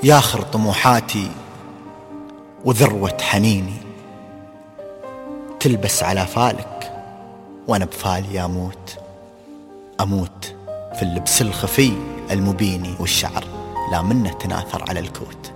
ياخر طموحاتي وذروة حنيني، تلبس على فالك وانا بفالي اموت، اموت في اللبس الخفي المبيني، والشعر لا منه تناثر على الكوت.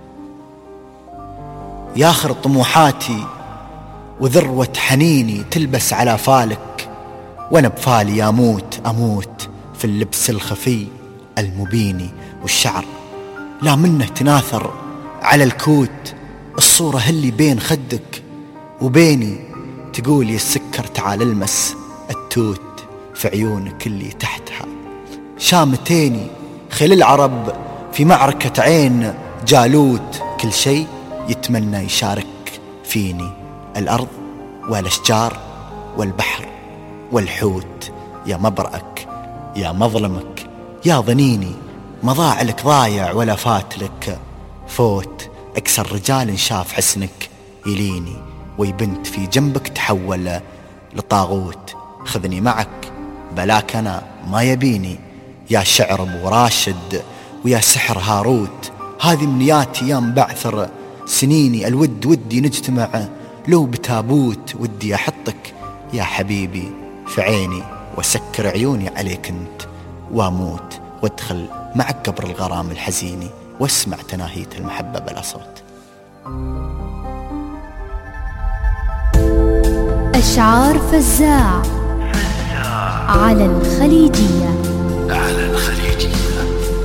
ياخر طموحاتي وذروة حنيني، تلبس على فالك وانا بفالي اموت، اموت في اللبس الخفي المبيني، والشعر لا منه تناثر على الكوت. الصورة اللي بين خدك وبيني، تقول يا السكر تعال المس التوت في عيونك اللي تحتها شامتيني. خل العرب في معركة عين جالوت، كل شيء يتمنى يشارك فيني، الأرض والأشجار والبحر والحوت. يا مبرأك يا مظلمك يا ظنيني، ما ضاع لك ضايع ولا فات لك فوت. أكثر رجال شاف حسنك يليني، ويبنت في جنبك تحول لطاغوت. خذني معك بلاك أنا ما يبيني، يا شعر أبو راشد ويا سحر هاروت. هذه منياتي يا مبعثر سنيني، الود ودي نجتمع لو بتابوت. ودي أحطك يا حبيبي في عيني، وسكر عيوني عليك انت واموت، وادخل معك قبر الغرام الحزيني، واسمع تناهية المحبة بلا صوت. أشعار فزاع على الخليجية.